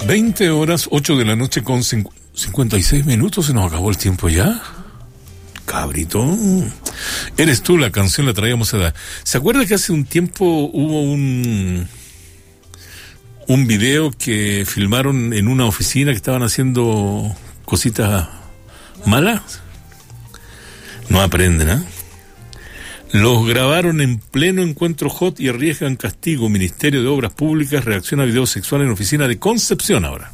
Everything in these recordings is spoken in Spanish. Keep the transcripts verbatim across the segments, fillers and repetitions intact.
veinte horas, ocho de la noche con cincuenta y seis minutos. Se nos acabó el tiempo ya. Cabrito. Eres tú, la canción la traíamos a dar. ¿Se acuerda que hace un tiempo hubo un un video que filmaron en una oficina que estaban haciendo cositas malas? No aprenden, ¿eh? Los grabaron en pleno encuentro hot y arriesgan castigo. Ministerio de Obras Públicas reacciona a video sexual en oficina de Concepción ahora.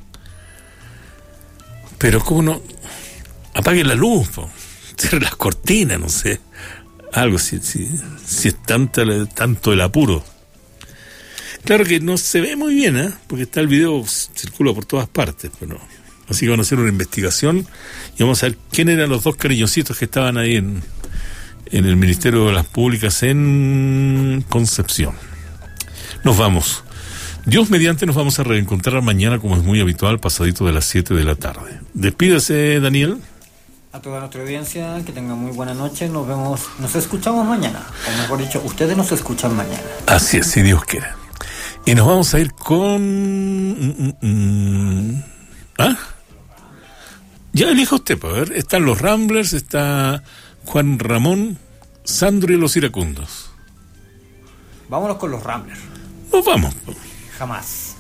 Pero cómo no, apaguen la luz, po. Cierren las cortinas, no sé, algo, si, si, si es tanta, tanto el apuro. Claro que no se ve muy bien, ¿eh? Porque está el video, circula por todas partes, pero así que van a hacer una investigación y vamos a ver quién eran los dos cariñositos que estaban ahí en, en el Ministerio de las Públicas en Concepción. Nos vamos. Dios mediante, nos vamos a reencontrar mañana, como es muy habitual, pasadito de las siete de la tarde. Despídase, Daniel. A toda nuestra audiencia, que tengan muy buena noche. Nos vemos, nos escuchamos mañana. O mejor dicho, ustedes nos escuchan mañana. Así es, si Dios quiere. Y nos vamos a ir con... Mm, mm, ¿Ah? Ya elija usted, para ver. Están los Ramblers, está Juan Ramón, Sandro y los Iracundos. Vámonos con los Ramblers. Nos vamos. Jamás.